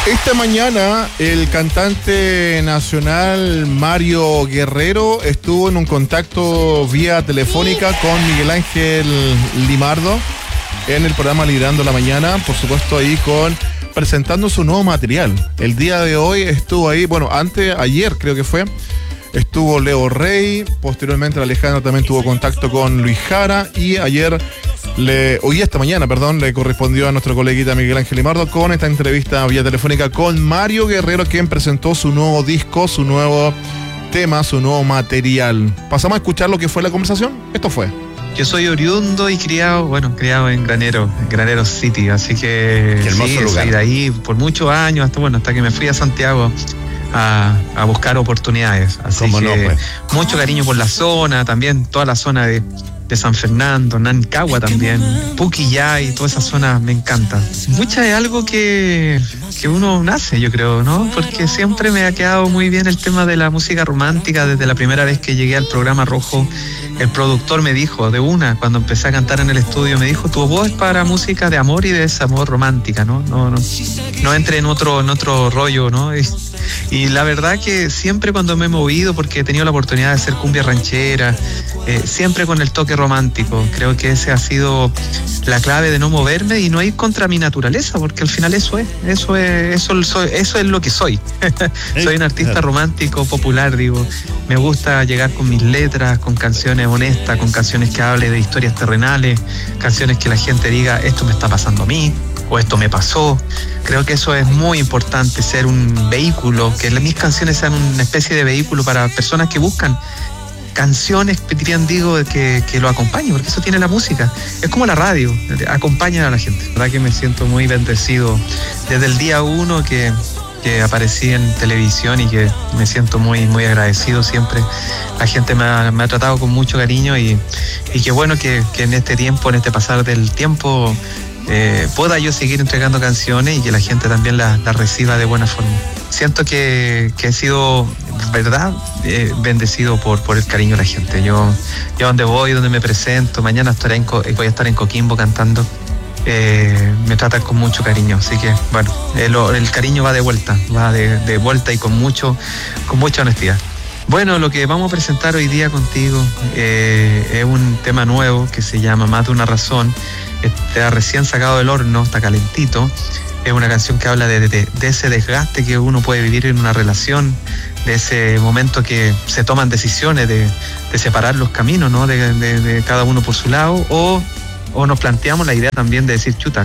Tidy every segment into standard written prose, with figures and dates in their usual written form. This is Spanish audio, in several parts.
Esta mañana el cantante nacional Mario Guerrero estuvo en un contacto vía telefónica con Miguel Ángel Limardo en el programa Liderando la Mañana, por supuesto ahí presentando su nuevo material. El día de hoy estuvo ahí, ayer creo que fue, estuvo Leo Rey, posteriormente Alejandro también tuvo contacto con Luis Jara y esta mañana, le correspondió a nuestro coleguita Miguel Ángel Limardo con esta entrevista vía telefónica con Mario Guerrero, quien presentó su nuevo disco, su nuevo tema, su nuevo material. Pasamos a escuchar lo que fue la conversación. Esto fue. Yo soy oriundo y criado en Granero City, así que qué hermoso lugar. Soy de ahí por muchos años, hasta que me fui a Santiago a buscar oportunidades. Así que mucho cariño por la zona, también toda la zona de San Fernando, Nancagua también, Puquillay, toda esa zona me encanta. Mucha es algo que uno nace, yo creo, ¿no? Porque siempre me ha quedado muy bien el tema de la música romántica. Desde la primera vez que llegué al programa Rojo, el productor me dijo, cuando empecé a cantar en el estudio, me dijo: tu voz es para música de amor y de desamor romántica, ¿no? No entre en otro rollo, ¿no? Y la verdad que siempre cuando me he movido, porque he tenido la oportunidad de hacer cumbia ranchera, siempre con el toque romántico, creo que ese ha sido la clave de no moverme y no ir contra mi naturaleza, porque al final eso es lo que soy. Soy un artista romántico, popular, me gusta llegar con mis letras, con canciones honestas, con canciones que hablen de historias terrenales, canciones que la gente diga: esto me está pasando a mí, o esto me pasó. Creo que eso es muy importante, ser un vehículo, que mis canciones sean una especie de vehículo para personas que buscan canciones, que lo acompañen, porque eso tiene la música. Es como la radio, acompaña a la gente. La verdad que me siento muy bendecido desde el día 1 que aparecí en televisión, y que me siento muy, muy agradecido siempre. La gente me ha tratado con mucho cariño y qué bueno que en este tiempo, en este pasar del tiempo, pueda yo seguir entregando canciones y que la gente también las reciba de buena forma. Siento que he sido, ¿verdad?, bendecido por el cariño de la gente. Yo donde voy, donde me presento, mañana voy a estar en Coquimbo cantando, me tratan con mucho cariño, así que el cariño va de vuelta, y con mucha honestidad. Bueno, lo que vamos a presentar hoy día contigo es un tema nuevo que se llama Más de una razón. Está recién sacado del horno, está calentito. Es una canción que habla de ese desgaste que uno puede vivir en una relación, de ese momento que se toman decisiones de separar los caminos, ¿no? De cada uno por su lado, o nos planteamos la idea también de decir: chuta,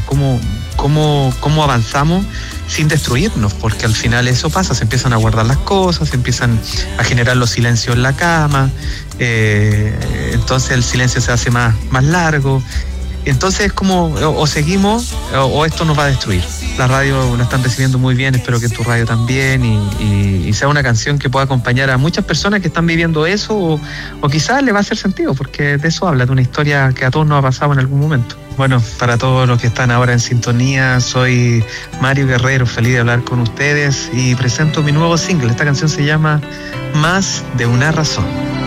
¿cómo avanzamos sin destruirnos? Porque al final eso pasa, se empiezan a guardar las cosas, se empiezan a generar los silencios en la cama, entonces el silencio se hace más largo. Entonces es como, o seguimos o esto nos va a destruir. La radio la están recibiendo muy bien, espero que tu radio también, y sea una canción que pueda acompañar a muchas personas que están viviendo eso, o quizás le va a hacer sentido, porque de eso habla, de una historia que a todos nos ha pasado en algún momento. Bueno, para todos los que están ahora en sintonía, soy Mario Guerrero, feliz de hablar con ustedes, y presento mi nuevo single. Esta canción se llama Más de una razón.